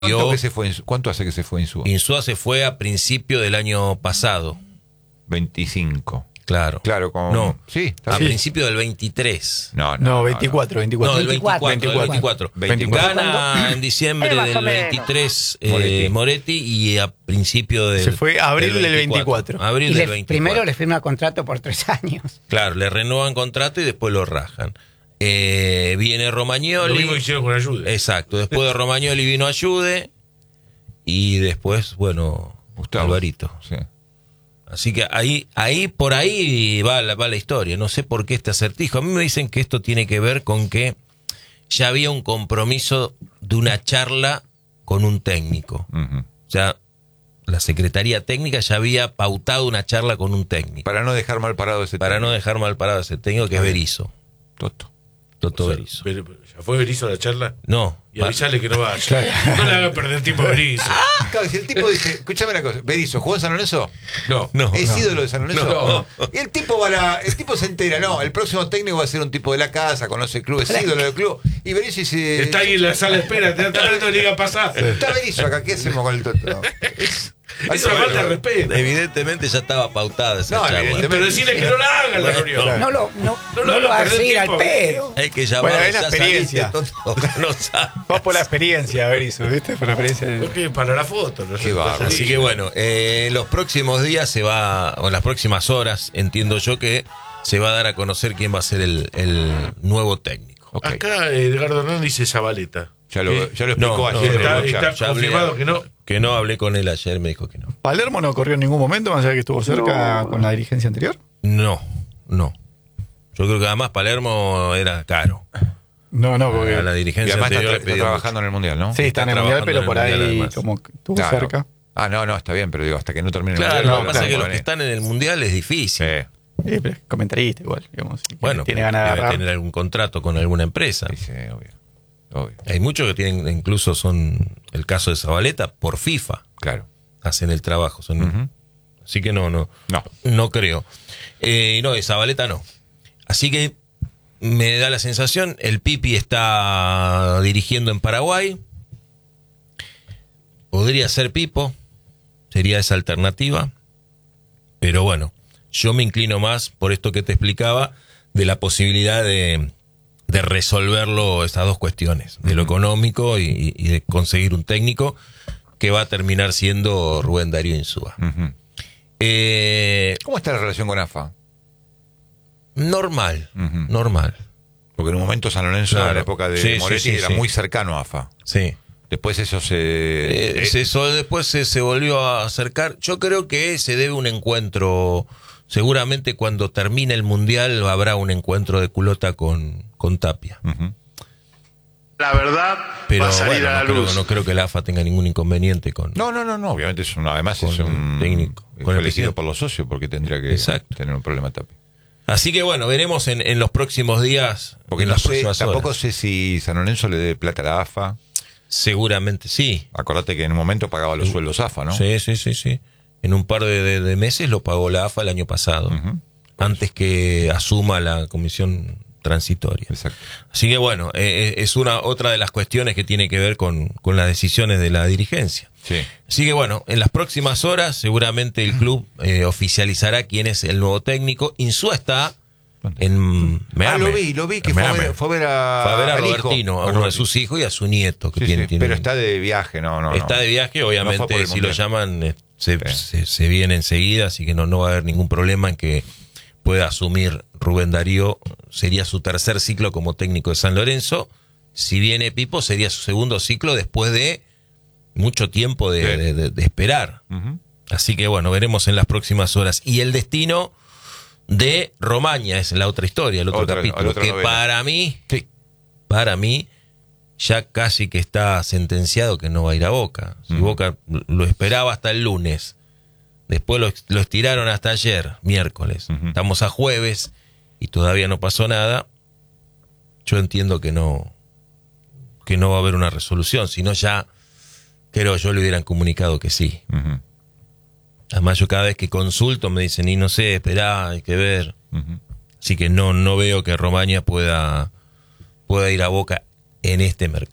¿Cuánto hace que se fue Insúa? Insúa se fue a principio del año pasado. 25. Claro. Claro, No, sí, a principio del 23. No, 24. No, del 24. Gana en diciembre del 23 Moretti y a principio del... Se fue abril del 24. Abril del 24. Primero le firma contrato por 3 años. Claro, le renuevan contrato y después lo rajan. Viene Romagnoli. Lo mismo hicieron con Ayude. Exacto. Después de Romagnoli vino Ayude. Y después, bueno, Gustavo. Alvarito. Sí. Así que por ahí va la historia. No sé por qué este acertijo. A mí me dicen que esto tiene que ver con que ya había un compromiso de una charla con un técnico. Uh-huh. Ya la Secretaría Técnica ya había pautado una charla con un técnico. Para no dejar mal parado ese técnico que es Berizzo. Toto Berizzo. ¿Ya fue Berizzo a la charla? No. Y avisale que no vaya. No le hagan perder tiempo a Berizzo. Claro, si el tipo dice, escúchame una cosa, Berizzo, ¿jugó en San Lorenzo? No. ¿Es ídolo de San Lorenzo? No. Y el tipo se entera, no, el próximo técnico va a ser un tipo de la casa, conoce el club, es ídolo del club. Y Berizzo dice... Está ahí en la sala de espera, te está hablando de Liga Pasada. Está Berizzo acá, ¿qué hacemos con el Toto? Es una falta de respeto. Evidentemente ya estaba pautada esa charla. Pero decirle que no la hagan la reunión. No lo hagas ir al pedo. Hay que llamar. Bueno, es la experiencia. No sabe. Vos por la experiencia, Berizzo, ¿viste? Por la experiencia. Para la foto. No Qué bárbaro. Así que bueno, los próximos días o en las próximas horas, entiendo yo que se va a dar a conocer quién va a ser el nuevo técnico. Okay. Acá Edgardo Hernán dice Zabaleta. Ya lo explicó No, ayer. Está confirmado que no. Que no, hablé con él ayer, me dijo que no. ¿Palermo no corrió en ningún momento, más allá de que estuvo cerca con la dirigencia anterior? No. Yo creo que además Palermo era caro. No, porque... A la Y dirigencia además anterior está trabajando en el Mundial, ¿no? Sí, está en el Mundial, pero por ahí además. como que estuvo Claro. cerca. No, está bien, pero digo, hasta que no termine el Claro, Mundial. lo que pasa es que los pueden que están en el Mundial es difícil. Pero es comentarista igual, digamos. Bueno, tiene ganas de debe agarrar. tener algún contrato con alguna empresa. Sí, obvio. Hay muchos que tienen, incluso son el caso de Zabaleta, por FIFA. Claro. Hacen el trabajo. Así que no creo. No, de Zabaleta no. Así que me da la sensación, el Pipi está dirigiendo en Paraguay. Podría ser Pipo, sería esa alternativa. Pero bueno, yo me inclino más por esto que te explicaba, de la posibilidad de resolverlo, estas dos cuestiones, de lo económico y de conseguir un técnico, que va a terminar siendo Rubén Darío Insúa. Uh-huh. ¿Cómo está la relación con AFA? Normal. Porque en un momento San Lorenzo, Claro. en la época de Moretti, era muy cercano a AFA. Sí. Después eso después se volvió a acercar. Yo creo que se debe un encuentro. Seguramente cuando termine el Mundial habrá un encuentro de culota con Tapia. Uh-huh. La verdad Pero va a salir bueno, a la luz. no creo que la AFA tenga ningún inconveniente con... No, obviamente además Con es un técnico, con el elegido presidente. por los socios, porque tendría que Exacto. tener un problema Tapia. Así que bueno, veremos en los próximos días. Porque en las próximas tampoco horas. sé si San Lorenzo le dé plata a la AFA. Seguramente sí. Acordate que en un momento pagaba los sueldos AFA, ¿no? Sí. En un par de meses lo pagó la AFA el año pasado. Uh-huh. Antes que asuma la comisión transitoria. Exacto. Así que bueno, es otra de las cuestiones que tiene que ver con las decisiones de la dirigencia. Sí. Así que bueno, en las próximas horas seguramente el club oficializará quién es el nuevo técnico. Insúa está en Miami. Lo vi que fue a ver a Robertino, a uno de sus hijos y a su nieto. Que tiene, pero está de viaje, no. Está de viaje, obviamente, No fue por el si lo Mundial. llaman se viene enseguida, así que no va a haber ningún problema en que pueda asumir Rubén Darío. Sería su tercer ciclo como técnico de San Lorenzo. Si viene Pipo, sería su segundo ciclo después de mucho tiempo de esperar. Uh-huh. Así que bueno, veremos en las próximas horas. Y el destino de Romaña es la otra historia, el otro capítulo, que novela. para mí ya casi que está sentenciado que no va a ir a Boca. Si Boca lo esperaba hasta el lunes, después lo estiraron hasta ayer, miércoles. Estamos a jueves y todavía no pasó nada. Yo entiendo que no va a haber una resolución, sino ya creo yo le hubieran comunicado que sí. Uh-huh. Además yo cada vez que consulto me dicen, y no sé, esperá, hay que ver. Uh-huh. Así que no veo que Romaña pueda ir a Boca en este mercado.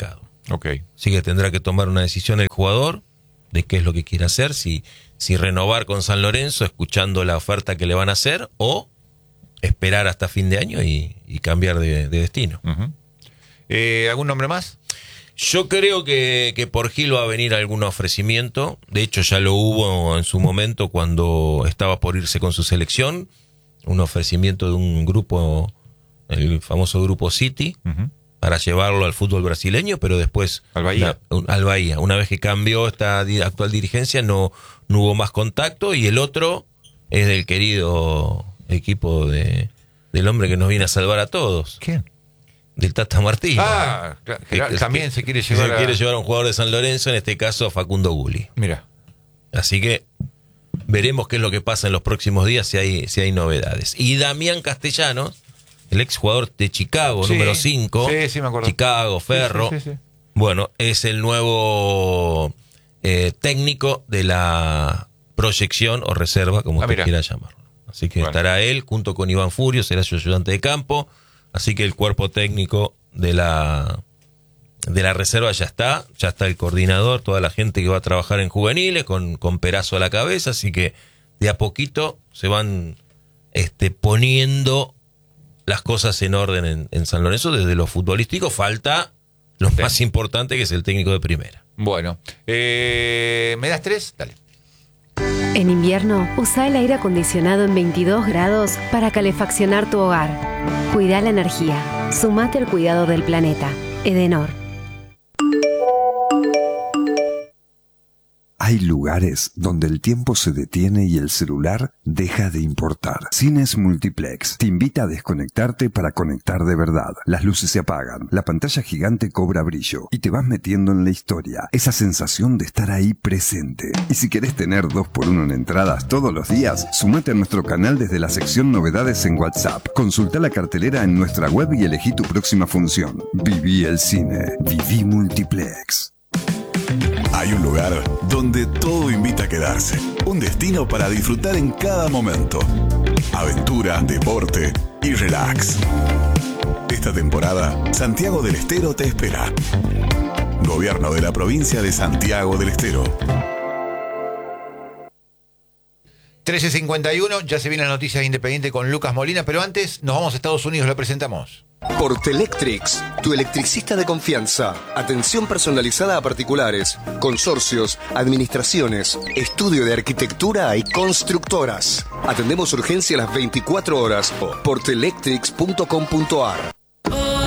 Ok. Así que tendrá que tomar una decisión el jugador de qué es lo que quiere hacer, si renovar con San Lorenzo escuchando la oferta que le van a hacer o esperar hasta fin de año y cambiar de destino. Uh-huh. ¿Algún nombre más? Yo creo que por Gil va a venir algún ofrecimiento. De hecho, ya lo hubo en su momento cuando estaba por irse con su selección. Un ofrecimiento de un grupo, el famoso grupo City, Uh-huh. para llevarlo al fútbol brasileño, pero después Al Bahía. al Bahía. Una vez que cambió esta actual dirigencia, no hubo más contacto. Y el otro es del querido equipo del hombre que nos viene a salvar a todos. ¿Quién? Del Tata Martino. Ah, claro, también se quiere llevar quiere llevar a un jugador de San Lorenzo, en este caso a Facundo Gulli. Mira. Así que veremos qué es lo que pasa en los próximos días, si hay novedades. Y Damián Castellanos, el exjugador de Chicago, Sí, número 5. sí, me acuerdo. Chicago, Ferro. Sí. Bueno, es el nuevo técnico de la proyección o reserva, como usted mira. quiera llamarlo. Así que Bueno. estará él junto con Iván Furio, será su ayudante de campo. Así que el cuerpo técnico de la reserva ya está el coordinador, toda la gente que va a trabajar en juveniles, con Perazo a la cabeza. Así que de a poquito se van poniendo las cosas en orden en San Lorenzo. Desde lo futbolístico falta lo más importante, que es el técnico de primera. Bueno, ¿me das 3? Dale. En invierno, usa el aire acondicionado en 22 grados para calefaccionar tu hogar. Cuida la energía. Sumate al cuidado del planeta. Edenor. Hay lugares donde el tiempo se detiene y el celular deja de importar. Cines Multiplex te invita a desconectarte para conectar de verdad. Las luces se apagan, la pantalla gigante cobra brillo y te vas metiendo en la historia. Esa sensación de estar ahí presente. Y si querés tener 2x1 en entradas todos los días, sumate a nuestro canal desde la sección Novedades en WhatsApp. Consulta la cartelera en nuestra web y elegí tu próxima función. Viví el cine. Viví Multiplex. Hay un lugar donde todo invita a quedarse. Un destino para disfrutar en cada momento. Aventura, deporte y relax. Esta temporada, Santiago del Estero te espera. Gobierno de la provincia de Santiago del Estero. 13:51, ya se viene la noticia de Independiente con Lucas Molina, pero antes nos vamos a Estados Unidos, lo presentamos. Portelectrix, tu electricista de confianza. Atención personalizada a particulares, consorcios, administraciones, estudio de arquitectura y constructoras. Atendemos urgencia a las 24 horas. Portelectrix.com.ar.